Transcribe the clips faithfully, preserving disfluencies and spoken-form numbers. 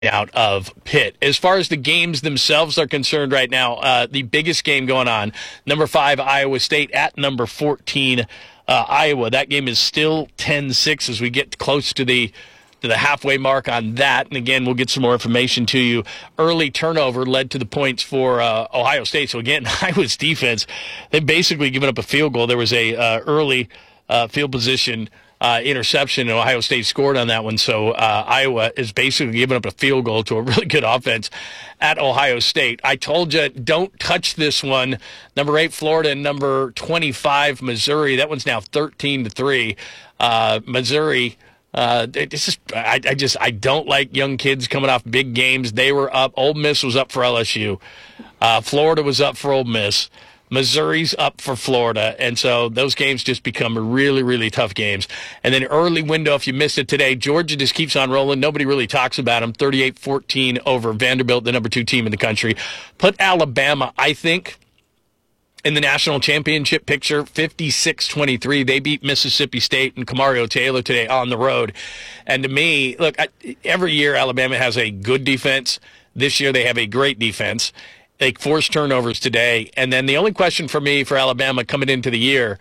out of Pitt. As far as the games themselves are concerned right now, uh, the biggest game going on, number five, Iowa State at number fourteen, uh, Iowa. That game is still ten six as we get close to the to the halfway mark on that. And again, we'll get some more information to you. Early turnover led to the points for uh, Ohio State. So again, Iowa's defense, they've basically given up a field goal. There was a uh, early uh, field position Uh, interception, and Ohio State scored on that one. So uh, Iowa is basically giving up a field goal to a really good offense at Ohio State. I told you, don't touch this one. Number eight, Florida, and number twenty-five, Missouri. That one's now thirteen to three. Uh, Missouri. Uh, it's just, I, I just, I don't like young kids coming off big games. They were up. Ole Miss was up for L S U. Uh, Florida was up for Ole Miss. Missouri's up for Florida, and so those games just become really, really tough games. And then early window, if you missed it today, Georgia just keeps on rolling. Nobody really talks about them. thirty-eight fourteen over Vanderbilt, the number two team in the country. Put Alabama, I think, in the national championship picture, fifty-six twenty-three. They beat Mississippi State and Camario Taylor today on the road. And to me, look, I, every year Alabama has a good defense. This year they have a great defense. They forced turnovers today. And then the only question for me for Alabama coming into the year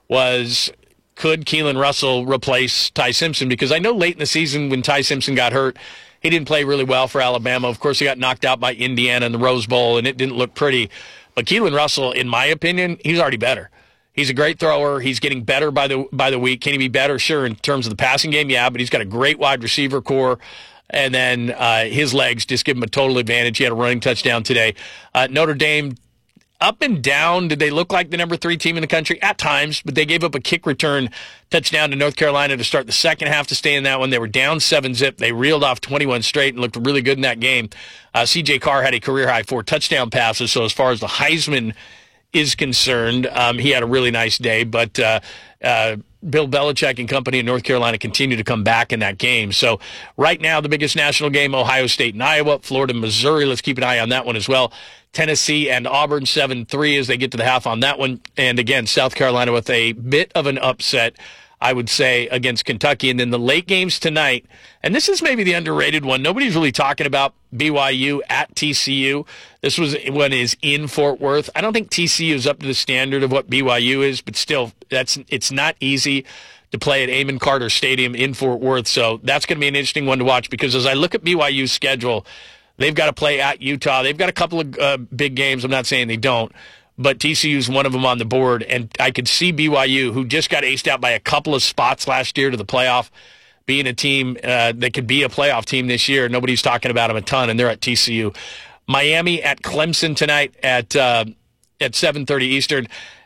was, could Keelan Russell replace Ty Simpson? Because I know late in the season when Ty Simpson got hurt, he didn't play really well for Alabama. Of course, he got knocked out by Indiana in the Rose Bowl, and it didn't look pretty. But Keelan Russell, in my opinion, he's already better. He's a great thrower. He's getting better by the by the week. Can he be better? Sure, in terms of the passing game, yeah, but he's got a great wide receiver core. And then uh, his legs just give him a total advantage. He had a running touchdown today. Uh, Notre Dame, up and down. Did they look like the number three team in the country? At times, but they gave up a kick return touchdown to North Carolina to start the second half to stay in that one. They were down seven zip. They reeled off twenty-one straight and looked really good in that game. Uh, C J Carr had a career-high four touchdown passes, so as far as the Heisman is concerned, um, he had a really nice day. But uh, uh, Bill Belichick and company in North Carolina continue to come back in that game. So right now, the biggest national game, Ohio State and Iowa, Florida, Missouri. Let's keep an eye on that one as well. Tennessee and Auburn, seven three as they get to the half on that one. And again, South Carolina with a bit of an upset, I would say, against Kentucky. And then the late games tonight, and this is maybe the underrated one. Nobody's really talking about B Y U at T C U. This was one is in Fort Worth. I don't think T C U is up to the standard of what B Y U is, but still, that's it's not easy to play at Amon Carter Stadium in Fort Worth. So that's going to be an interesting one to watch, because as I look at B Y U's schedule, they've got to play at Utah. They've got a couple of uh, big games. I'm not saying they don't, but T C U's one of them on the board. And I could see B Y U, who just got aced out by a couple of spots last year to the playoff, being a team uh, that could be a playoff team this year. Nobody's talking about them a ton, and they're at T C U. Miami at Clemson tonight at uh, at seven thirty Eastern.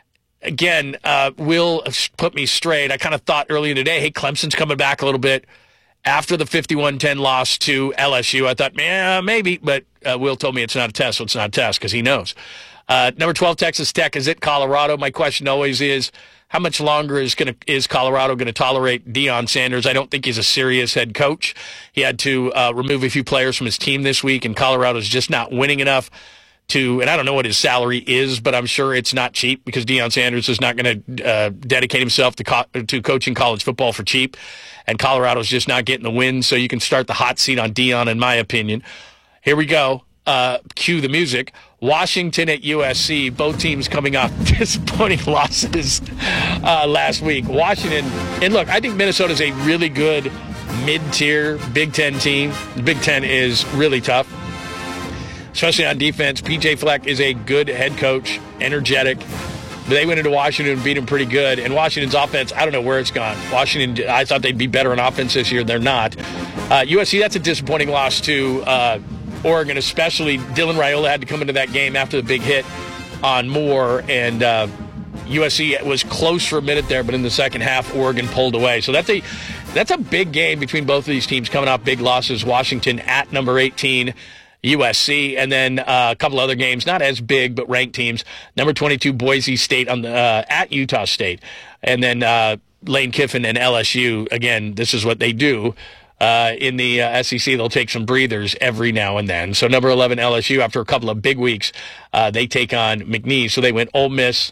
Again, uh, Will put me straight. I kind of thought earlier today, hey, Clemson's coming back a little bit after the fifty-one ten loss to L S U. I thought, yeah, maybe, but uh, Will told me it's not a test, so it's not a test because he knows. Uh, number twelve, Texas Tech is at Colorado. My question always is, how much longer is going to is Colorado going to tolerate Deion Sanders? I don't think he's a serious head coach. He had to uh, remove a few players from his team this week, and Colorado's just not winning enough to, and I don't know what his salary is, but I'm sure it's not cheap, because Deion Sanders is not going to uh, dedicate himself to co- to coaching college football for cheap, and Colorado's just not getting the win, so you can start the hot seat on Deion, in my opinion. Here we go. Uh, cue the music. Washington at U S C, both teams coming off disappointing losses uh, last week. Washington, and look, I think Minnesota's a really good mid-tier Big Ten team. The Big Ten is really tough, especially on defense. P J Fleck is a good head coach, energetic. But they went into Washington and beat them pretty good. And Washington's offense, I don't know where it's gone. Washington, I thought they'd be better on offense this year. They're not. Uh, U S C, that's a disappointing loss to uh, Oregon, especially. Dylan Raiola had to come into that game after the big hit on Moore, and uh, U S C was close for a minute there, but in the second half, Oregon pulled away. So that's a that's a big game between both of these teams coming off big losses. Washington at number eighteen, U S C, and then uh, a couple other games, not as big, but ranked teams. Number twenty-two, Boise State on the uh, at Utah State, and then uh, Lane Kiffin and L S U. Again, this is what they do. Uh, in the uh, S E C, they'll take some breathers every now and then. So number eleven, L S U, after a couple of big weeks, uh, they take on McNeese. So they went Ole Miss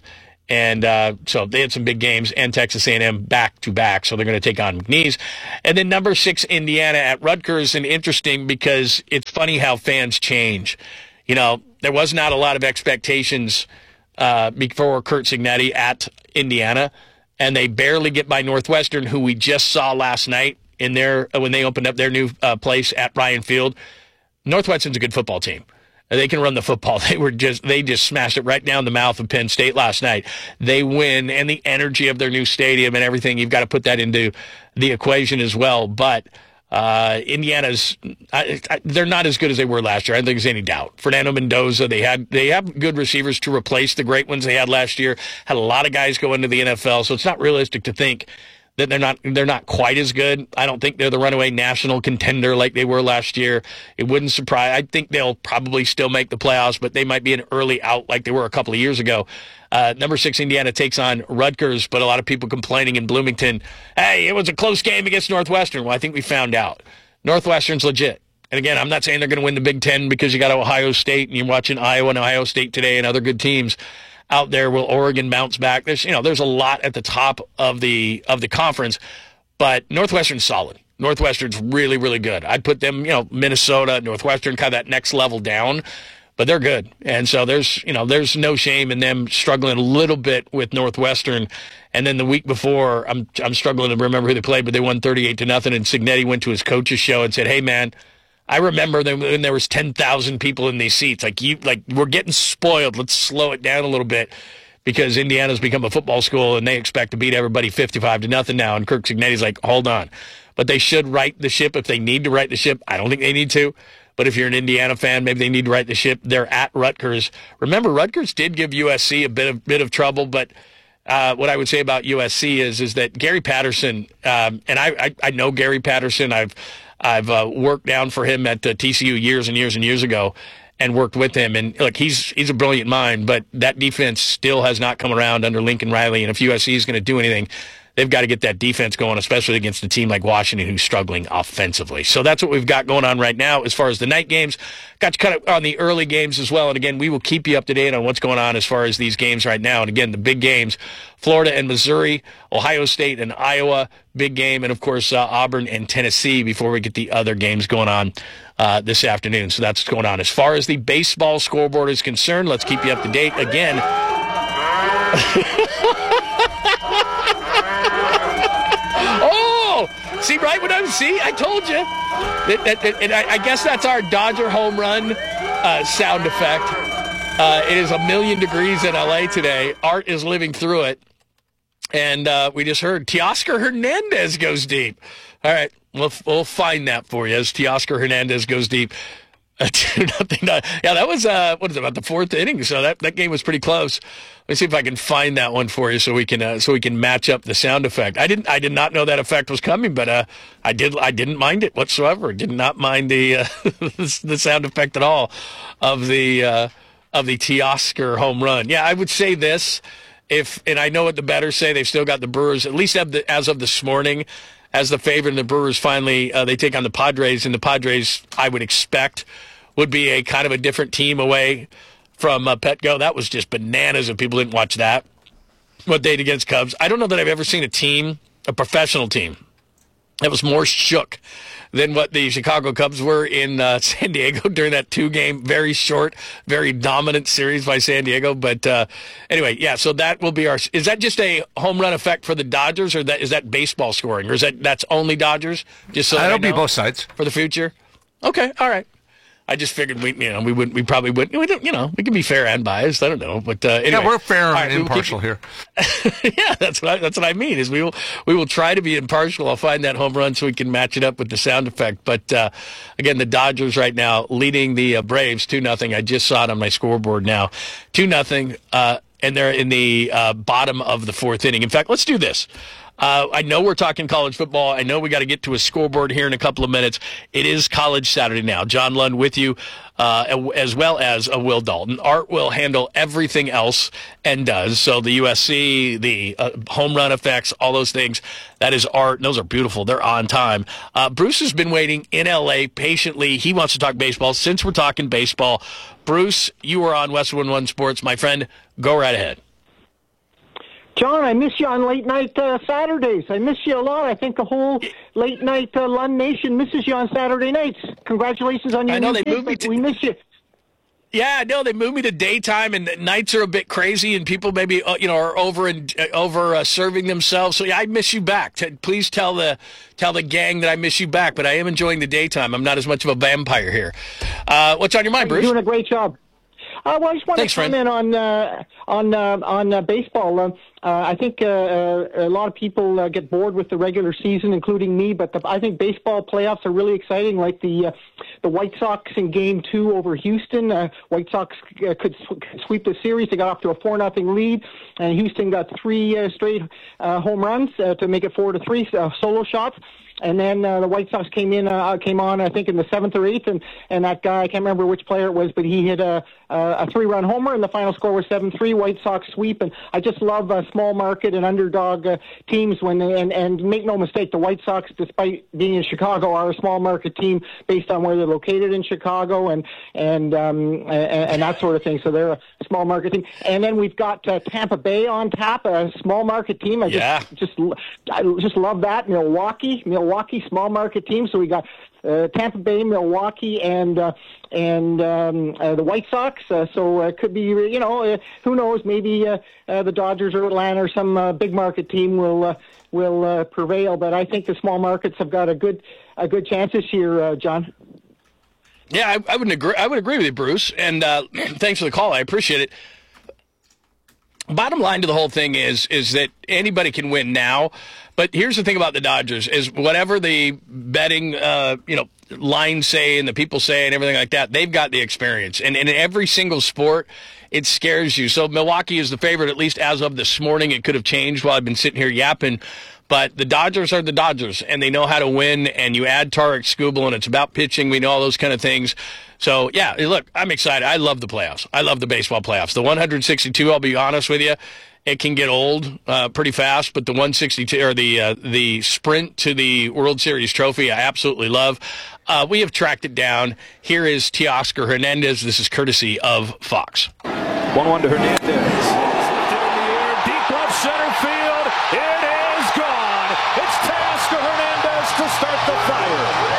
And uh, so they had some big games, and Texas A and M back-to-back, so they're going to take on McNeese. And then number six, Indiana at Rutgers, and interesting because it's funny how fans change. You know, there was not a lot of expectations uh, before Curt Cignetti at Indiana, and they barely get by Northwestern, who we just saw last night in their when they opened up their new uh, place at Ryan Field. Northwestern's a good football team. They can run the football. They were just they just smashed it right down the mouth of Penn State last night. They win, and the energy of their new stadium and everything, you've got to put that into the equation as well. But uh, Indiana's I, I, they're not as good as they were last year. I don't think there's any doubt. Fernando Mendoza, they had they have good receivers to replace the great ones they had last year. Had a lot of guys go into the N F L, so it's not realistic to think that they're not they're not quite as good. I don't think they're the runaway national contender like they were last year. It wouldn't surprise. I think they'll probably still make the playoffs, but they might be an early out like they were a couple of years ago. Uh, number six, Indiana takes on Rutgers, but a lot of people complaining in Bloomington, hey, it was a close game against Northwestern. Well, I think we found out. Northwestern's legit. And again, I'm not saying they're going to win the Big Ten because you got Ohio State and you're watching Iowa and Ohio State today and other good teams out there. Will Oregon bounce back? There's, you know, there's a lot at the top of the of the conference, but Northwestern's solid. Northwestern's really, really good. I'd put them, you know, Minnesota, Northwestern, kind of that next level down, but they're good. And so there's, you know, there's no shame in them struggling a little bit with Northwestern. And then the week before, I'm I'm struggling to remember who they played, but they won thirty-eight to nothing. And Cignetti went to his coach's show and said, "Hey, man, I remember them when there was ten thousand people in these seats. Like you, like we're getting spoiled. Let's slow it down a little bit because Indiana's become a football school and they expect to beat everybody fifty-five to nothing now." And Curt Cignetti's like, "Hold on." But they should right the ship if they need to right the ship. I don't think they need to. But if you're an Indiana fan, maybe they need to right the ship. They're at Rutgers. Remember, Rutgers did give U S C a bit of bit of trouble, but uh, what I would say about U S C is is that Gary Patterson, um, and I, I I know Gary Patterson. I've I've uh, worked down for him at uh, T C U years and years and years ago and worked with him. And, look, he's he's a brilliant mind, but that defense still has not come around under Lincoln Riley. And if U S C is going to do anything, they've got to get that defense going, especially against a team like Washington who's struggling offensively. So that's what we've got going on right now as far as the night games. Got you kind of on the early games as well. And, again, we will keep you up to date on what's going on as far as these games right now. And, again, the big games, Florida and Missouri, Ohio State and Iowa, big game, and, of course, uh, Auburn and Tennessee before we get the other games going on uh, this afternoon. So that's what's going on. As far as the baseball scoreboard is concerned, let's keep you up to date. Again, oh, see, right when I see, I told you. That, that, that, and I, I guess that's our Dodger home run uh, sound effect. Uh, it is a million degrees in L A today. Art is living through it. And uh, we just heard Teoscar Hernandez goes deep. All right, we'll, we'll find that for you as Teoscar Hernandez goes deep. Uh, nothing, not, yeah, that was, uh, what is it, about the fourth inning, so that, that game was pretty close. Let me see if I can find that one for you so we can uh, so we can match up the sound effect. I didn't I did not know that effect was coming, but uh, I did I didn't mind it whatsoever. Did not mind the uh, the sound effect at all of the uh, of the Teoscar home run. Yeah, I would say this, if and I know what the bettors say. They've still got the Brewers, at least as of this morning, as the favorite. And the Brewers finally uh, they take on the Padres, and the Padres I would expect would be a kind of a different team away from uh, Petco. That was just bananas if people didn't watch that. What they did against Cubs. I don't know that I've ever seen a team, a professional team, that was more shook than what the Chicago Cubs were in uh, San Diego during that two-game, very short, very dominant series by San Diego. But uh, anyway, yeah, so that will be our – is that just a home run effect for the Dodgers, or that is that baseball scoring? Or is that that's only Dodgers? Just so That'll be both sides. For the future? Okay, all right. I just figured we, you know, we wouldn't, we probably wouldn't, we don't, you know, we can be fair and biased. I don't know, but uh, anyway. Yeah, we're fair and right, impartial keep, here. Yeah, that's what I, that's what I mean. Is we will we will try to be impartial. I'll find that home run so we can match it up with the sound effect. But uh, again, the Dodgers right now leading the uh, Braves two nothing. I just saw it on my scoreboard now, two nothing, uh, and they're in the uh, bottom of the fourth inning. In fact, let's do this. Uh, I know we're talking college football. I know we got to get to a scoreboard here in a couple of minutes. It is College Saturday now. John Lund with you, uh, as well as uh, Will Dalton. Art will handle everything else and does. So the U S C, the uh, home run effects, all those things, that is Art. And those are beautiful. They're on time. Uh, Bruce has been waiting in L A patiently. He wants to talk baseball. Since we're talking baseball, Bruce, you are on West one one Sports. My friend, go right ahead. John, I miss you on late night uh, Saturdays. I miss you a lot. I think the whole late night uh, Lund Nation misses you on Saturday nights. Congratulations on your I know new they gig, moved me to- we miss you. Yeah, I know they moved me to daytime, and nights are a bit crazy, and people maybe uh, you know are over and uh, over uh, serving themselves. So yeah, I miss you back. T- please tell the tell the gang that I miss you back. But I am enjoying the daytime. I'm not as much of a vampire here. Uh, what's on your mind, Bruce? You're doing a great job. Uh, well, I just want Thanks, to comment friend. on uh, on uh, on uh, baseball. Uh, uh, I think uh, uh, a lot of people uh, get bored with the regular season, including me. But the, I think baseball playoffs are really exciting. Like the uh, the White Sox in Game Two over Houston. Uh, White Sox uh, could, sw- could sweep the series. They got off to a four nothing lead, and Houston got three uh, straight uh, home runs uh, to make it four to three uh, solo shots. And then uh, the White Sox came in, uh, came on, I think, in the seventh or eighth, and, and that guy, I can't remember which player it was, but he hit a, a three-run homer, and the final score was seven three, White Sox sweep. And I just love uh, small market and underdog uh, teams when they, and, and make no mistake, the White Sox, despite being in Chicago, are a small market team based on where they're located in Chicago and and um, and, and that sort of thing. So they're a small market team. And then we've got uh, Tampa Bay on tap, a small market team. I Yeah. just, just I just love that. Milwaukee, Milwaukee, small market team. So we got uh, Tampa Bay, Milwaukee, and uh, and um, uh, the White Sox. Uh, so it could be, you know, uh, who knows? Maybe uh, uh, the Dodgers or Atlanta or some uh, big market team will uh, will uh, prevail. But I think the small markets have got a good a good chance this year, uh, John. Yeah, I, I would agree. I would agree with you, Bruce. And uh, thanks for the call. I appreciate it. Bottom line to the whole thing is is that anybody can win now. But here's the thing about the Dodgers is whatever the betting, uh, you know, lines say and the people say and everything like that, they've got the experience. And, and in every single sport, it scares you. So Milwaukee is the favorite, at least as of this morning. It could have changed while I've been sitting here yapping. But the Dodgers are the Dodgers, and they know how to win. And you add Tarek Skubal, and it's about pitching. We know all those kind of things. So, yeah, look, I'm excited. I love the playoffs. I love the baseball playoffs. The one hundred sixty-two, I'll be honest with you, it can get old uh, pretty fast. But the one sixty-two or the uh, the sprint to the World Series trophy, I absolutely love. Uh, we have tracked it down. Here is Teoscar Hernandez. This is courtesy of Fox. one one to Hernandez. Deep left center field. It is gone. It's Teoscar Hernandez to start the fire.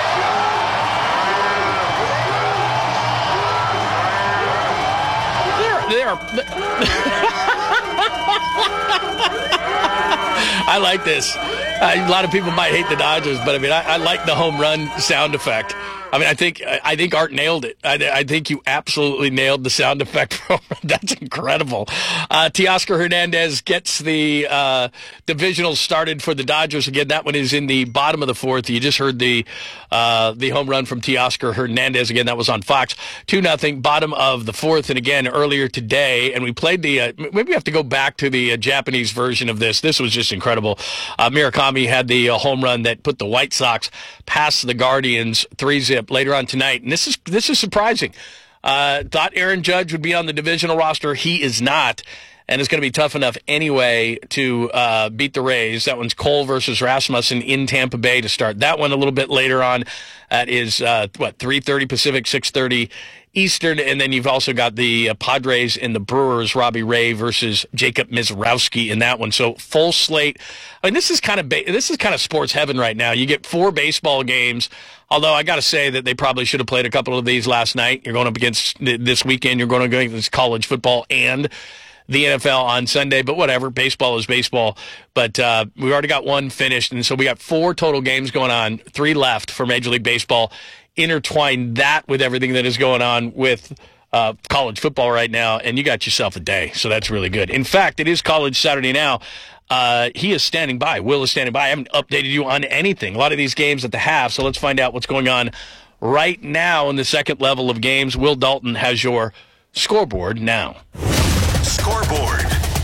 There, I like this. Uh, a lot of people might hate the Dodgers, but I mean, I, I like the home run sound effect. I mean, I think I think Art nailed it. I, I think you absolutely nailed the sound effect. That's incredible. Uh, Teoscar Hernandez gets the uh, divisional started for the Dodgers again. That one is in the bottom of the fourth. You just heard the uh, the home run from Teoscar Hernandez again. That was on Fox. Two nothing. Bottom of the fourth, and again earlier today. And we played the. Uh, maybe we have to go back to the uh, Japanese version of this. This was just incredible. Uh, Murakami had the uh, home run that put the White Sox past the Guardians three zip. Later on tonight, and this is this is surprising. Uh, thought Aaron Judge would be on the divisional roster. He is not, and it's going to be tough enough anyway to uh, beat the Rays. That one's Cole versus Rasmussen in Tampa Bay to start. That one a little bit later on. That is uh, what three thirty Pacific, six thirty Eastern, and then you've also got the uh, Padres and the Brewers, Robbie Ray versus Jacob Mizrowski in that one. So full slate. I mean, this is kind of ba- this is kind of sports heaven right now. You get four baseball games. Although I got to say that they probably should have played a couple of these last night. You're going up against this weekend. You're going to go against college football and the N F L on Sunday. But whatever, baseball is baseball. But uh, we already got one finished, and so we got four total games going on, three left for Major League Baseball. Intertwine that with everything that is going on with uh, college football right now, and you got yourself a day. So that's really good. In fact, it is College Saturday now. Uh, he is standing by. Will is standing by. I haven't updated you on anything. A lot of these games at the half, so let's find out what's going on right now in the second level of games. Will Dalton has your scoreboard now. Scoreboard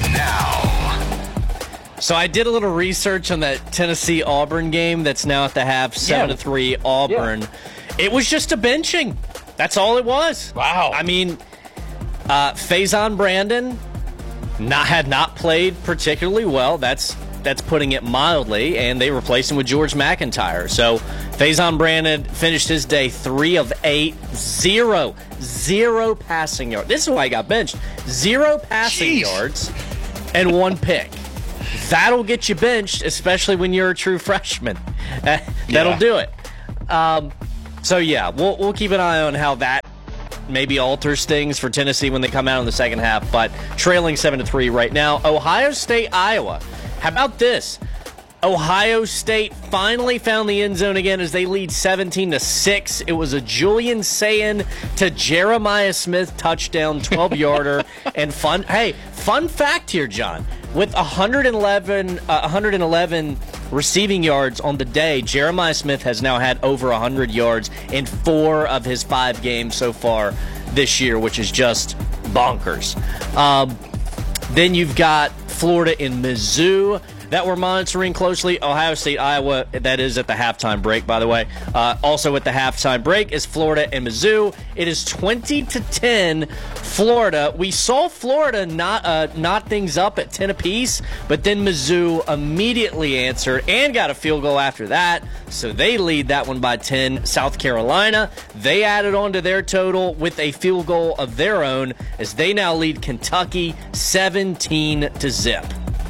now. So I did a little research on that Tennessee-Auburn game that's now at the half, seven to three Auburn. Yeah. It was just a benching. That's all it was. Wow. I mean, uh, Faison Brandon not had not played particularly well. That's that's putting it mildly, and they replaced him with George McIntyre. So Faison Brandon finished his day three of eight, zero, zero passing yards. This is why he got benched. Zero passing Jeez. yards and one pick. that'll get you benched, especially when you're a true freshman. That'll Yeah. do it. Um, so, yeah, we'll, we'll keep an eye on how that maybe alters things for Tennessee when they come out in the second half, but trailing seven to three right now. Ohio State, Iowa. How about this? Ohio State finally found the end zone again as they lead seventeen to six. It was a Julian Sayin to Jeremiah Smith touchdown, twelve-yarder. And fun, hey, fun fact here, John. With one hundred eleven, uh, one hundred eleven receiving yards on the day, Jeremiah Smith has now had over one hundred yards in four of his five games so far this year, which is just bonkers. Um, then you've got Florida and Mizzou that we're monitoring closely. Ohio State, Iowa, that is at the halftime break, by the way. Uh, also at the halftime break is Florida and Mizzou. It is twenty to ten, Florida. We saw Florida not uh, knot things up at ten apiece, but then Mizzou immediately answered and got a field goal after that, so they lead that one by ten. South Carolina, they added on to their total with a field goal of their own as they now lead Kentucky seventeen to zip.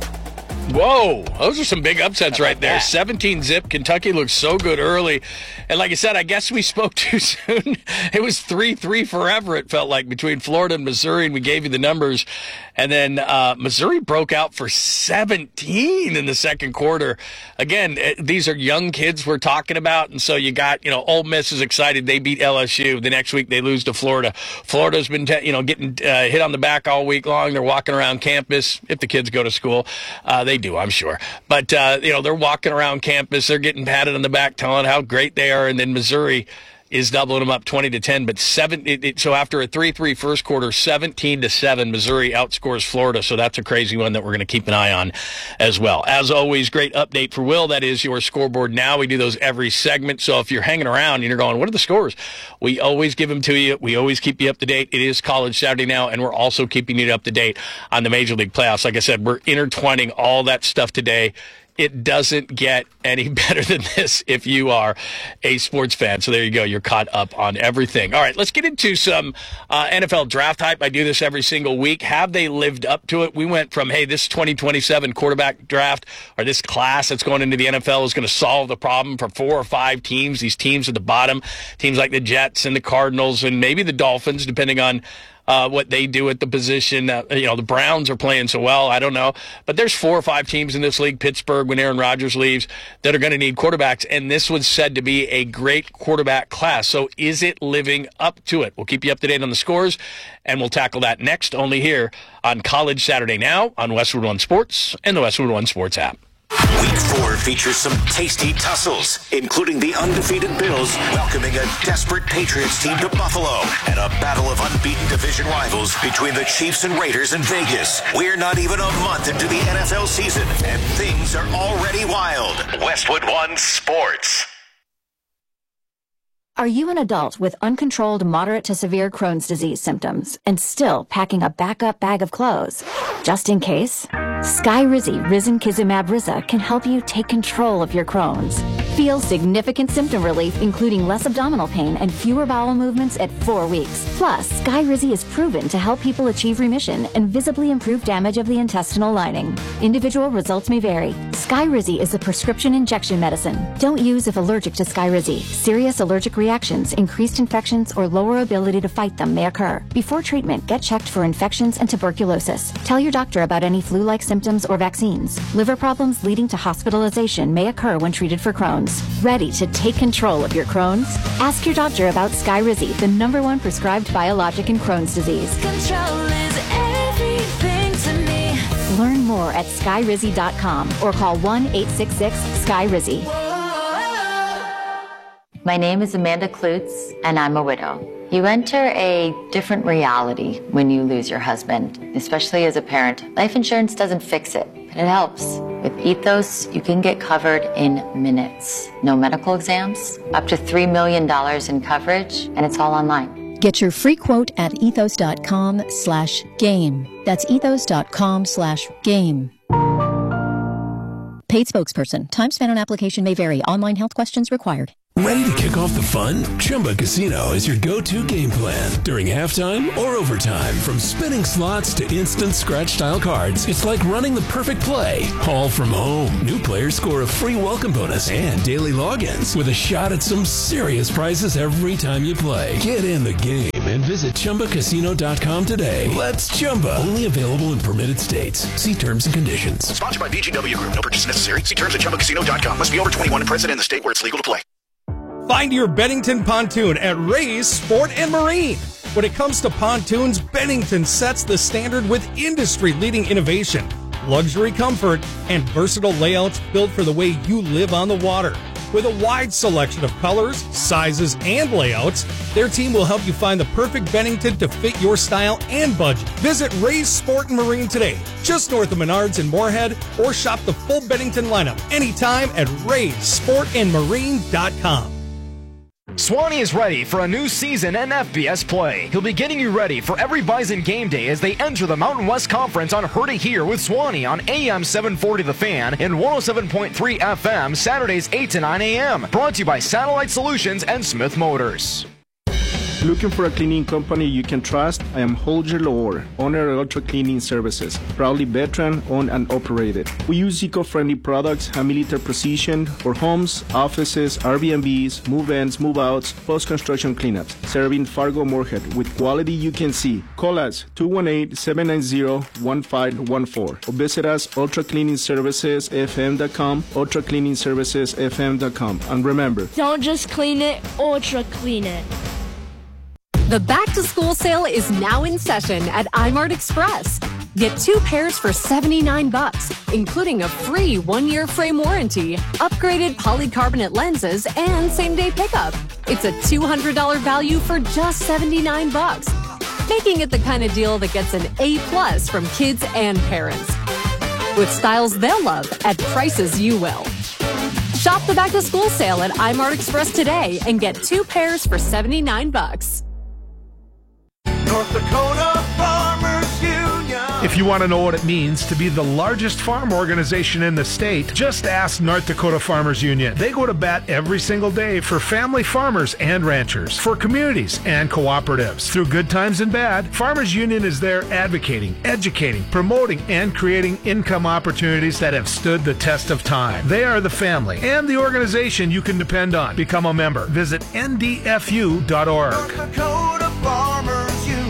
Whoa, those are some big upsets right there. that? seventeen zip. Kentucky looked so good early. And like I said, I guess we spoke too soon. It was three three forever, it felt like, between Florida and Missouri, and we gave you the numbers. And then uh, Missouri broke out for seventeen in the second quarter. Again, these are young kids we're talking about, and so you got, you know, Ole Miss is excited. They beat L S U. The next week they lose to Florida. Florida's been, te- you know, getting uh, hit on the back all week long. They're walking around campus, if the kids go to school. Uh, they do, I'm sure. But, uh, you know, they're walking around campus. They're getting patted on the back, telling how great they are. And then Missouri is doubling them up twenty to ten. But seven. It, it, so after a three three first quarter, seventeen to seven, Missouri outscores Florida. So that's a crazy one that we're going to keep an eye on as well. As always, great update for Will. That is your scoreboard now. We do those every segment. So if you're hanging around and you're going, what are the scores? We always give them to you. We always keep you up to date. It is College Saturday now, and we're also keeping you up to date on the Major League playoffs. Like I said, we're intertwining all that stuff today. It doesn't get any better than this if you are a sports fan. So there you go. You're caught up on everything. All right, let's get into some uh, N F L draft hype. I do this every single week. Have they lived up to it? We went from, hey, this twenty twenty-seven quarterback draft or this class that's going into the N F L is going to solve the problem for four or five teams. These teams at the bottom, teams like the Jets and the Cardinals and maybe the Dolphins, depending on Uh, what they do at the position. Uh, you know, the Browns are playing so well. I don't know. But there's four or five teams in this league, Pittsburgh, when Aaron Rodgers leaves, that are going to need quarterbacks. And this was said to be a great quarterback class. So is it living up to it? We'll keep you up to date on the scores, and we'll tackle that next only here on College Saturday Now on Westwood One Sports and the Westwood One Sports app. Week four features some tasty tussles, including the undefeated Bills welcoming a desperate Patriots team to Buffalo and a battle of unbeaten division rivals between the Chiefs and Raiders in Vegas. We're not even a month into the N F L season, and things are already wild. Westwood One Sports. Are you an adult with uncontrolled moderate to severe Crohn's disease symptoms and still packing a backup bag of clothes? Just in case? Skyrizi Risankizumab Riza can help you take control of your Crohn's. Feel significant symptom relief, including less abdominal pain and fewer bowel movements at four weeks. Plus, Skyrizi is proven to help people achieve remission and visibly improve damage of the intestinal lining. Individual results may vary. Skyrizi is a prescription injection medicine. Don't use if allergic to Skyrizi. Serious allergic reactions, increased infections, or lower ability to fight them may occur. Before treatment, get checked for infections and tuberculosis. Tell your doctor about any flu-like symptoms or vaccines. Liver problems leading to hospitalization may occur when treated for Crohn's. Ready to take control of your Crohn's? Ask your doctor about Skyrizi, the number one prescribed biologic in Crohn's disease. Control is everything to me. Learn more at skyrizi dot com or call one eight six six Skyrizi. My name is Amanda Klutz, and I'm a widow. You enter a different reality when you lose your husband, especially as a parent. Life insurance doesn't fix it, but it helps. With Ethos, you can get covered in minutes. No medical exams, up to three million dollars in coverage, and it's all online. Get your free quote at ethos dot com slash game. That's ethos dot com slash game. Paid spokesperson. Time spent on application may vary. Online health questions required. Ready to kick off the fun? Chumba Casino is your go-to game plan during halftime or overtime. From spinning slots to instant scratch-style cards, it's like running the perfect play, all from home. New players score a free welcome bonus and daily logins with a shot at some serious prizes every time you play. Get in the game and visit Chumba Casino dot com today. Let's Chumba. Only available in permitted states. See terms and conditions. Sponsored by B G W Group. No purchase necessary. See terms at Chumba Casino dot com. Must be over twenty-one and present in the state where it's legal to play. Find your Bennington pontoon at Ray's Sport and Marine. When it comes to pontoons, Bennington sets the standard with industry-leading innovation, luxury comfort, and versatile layouts built for the way you live on the water. With a wide selection of colors, sizes, and layouts, their team will help you find the perfect Bennington to fit your style and budget. Visit Ray's Sport and Marine today, just north of Menards in Moorhead, or shop the full Bennington lineup anytime at rays sport and marine dot com. Swanee is ready for a new season in F B S play. He'll be getting you ready for every Bison game day as they enter the Mountain West Conference on Heard It Here with Swanee on A M seven forty The Fan and one oh seven point three F M Saturdays eight to nine a.m. Brought to you by Satellite Solutions and Smith Motors. Looking for a cleaning company you can trust? I am Holger Lohr, owner of Ultra Cleaning Services, proudly veteran owned and operated. We use eco-friendly products, high milliliter precision for homes, offices, Airbnbs, move-ins, move-outs, post-construction cleanups, serving Fargo Moorhead with quality you can see. Call us two one eight, seven nine zero, one five one four or visit us ultra cleaning services f m dot com, ultra cleaning services f m dot com. And remember, don't just clean it, ultra clean it. The back-to-school sale is now in session at iMart Express. Get two pairs for seventy-nine bucks, including a free one-year frame warranty, upgraded polycarbonate lenses, and same-day pickup. It's a two hundred dollars value for just seventy-nine bucks, making it the kind of deal that gets an A plus from kids and parents. With styles they'll love at prices you will. Shop the back-to-school sale at iMart Express today and get two pairs for seventy-nine bucks. North Dakota Farmers Union. If you want to know what it means to be the largest farm organization in the state, just ask North Dakota Farmers Union. They go to bat every single day for family farmers and ranchers, for communities and cooperatives. Through good times and bad, Farmers Union is there advocating, educating, promoting, and creating income opportunities that have stood the test of time. They are the family and the organization you can depend on. Become a member. Visit N D F U dot org. North Dakota Farmers Union.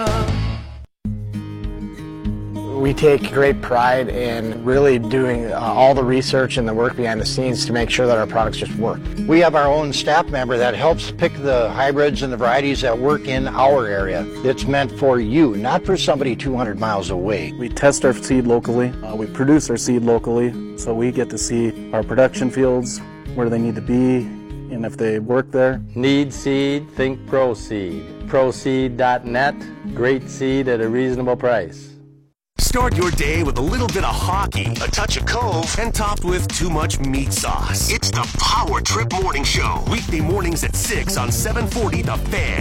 We take great pride in really doing uh, all the research and the work behind the scenes to make sure that our products just work. We have our own staff member that helps pick the hybrids and the varieties that work in our area. It's meant for you, not for somebody two hundred miles away. We test our seed locally. Uh, we produce our seed locally, so we get to see our production fields, where they need to be, and if they work there. Need seed? Think ProSeed. ProSeed dot net. Great seed at a reasonable price. Start your day with a little bit of hockey, a touch of Cove, and topped with too much meat sauce. It's the Power Trip Morning Show. Weekday mornings at six on seven forty The Fan.